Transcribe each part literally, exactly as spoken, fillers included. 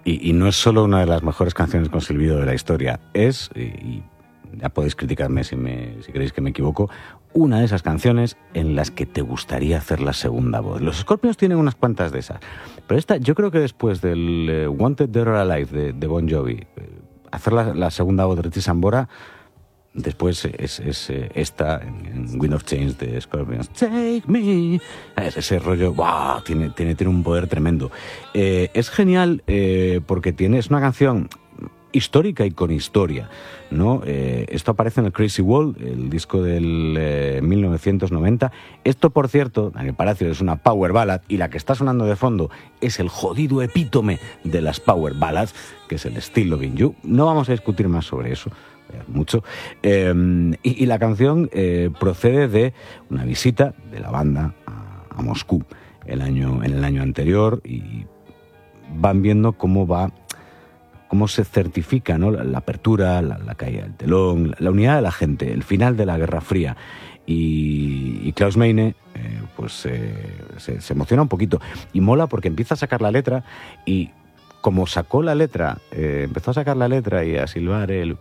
Y, y no es solo una de las mejores canciones con silbido de la historia, es, y, y ya podéis criticarme si, me, si creéis que me equivoco, una de esas canciones en las que te gustaría hacer la segunda voz. Los Scorpions tienen unas cuantas de esas, pero esta, yo creo que después del uh, Wanted Dead or Alive de, de Bon Jovi, eh, hacer la, la segunda voz de Richie Sambora, después es, es eh, esta en, en Wind of Change de Scorpions, Take Me, ese, ese rollo, wow, tiene, tiene, tiene un poder tremendo. Eh, es genial eh, porque tiene, es una canción histórica y con historia, ¿no? Eh, esto aparece en el Crazy World, el disco del eh, mil novecientos noventa. Esto, por cierto, Daniel Palacios, es una power ballad, y la que está sonando de fondo es el jodido epítome de las power ballads, que es el Still Loving You. No vamos a discutir más sobre eso, mucho. Eh, y, y la canción eh, procede de una visita de la banda a, a Moscú el año, en el año anterior, y van viendo cómo va cómo se certifica, ¿no?, la, la apertura, la, la caída del telón, la, la unidad de la gente, el final de la Guerra Fría. Y, y Klaus Meine eh, pues eh, se, se emociona un poquito y mola porque empieza a sacar la letra, y como sacó la letra, eh, empezó a sacar la letra y a silbar el...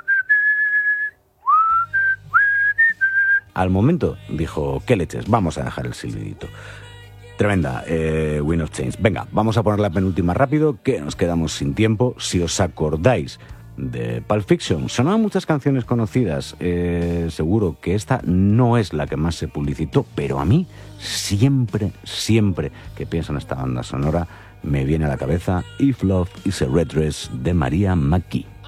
Al momento dijo, ¿qué leches? Vamos a dejar el silbidito. Tremenda, eh, Wind of Change. Venga, vamos a poner la penúltima rápido, que nos quedamos sin tiempo. Si os acordáis de Pulp Fiction, sonaban muchas canciones conocidas. Eh, seguro que esta no es la que más se publicitó, pero a mí siempre, siempre que pienso en esta banda sonora, me viene a la cabeza If Love is a Red Dress de Maria McKee.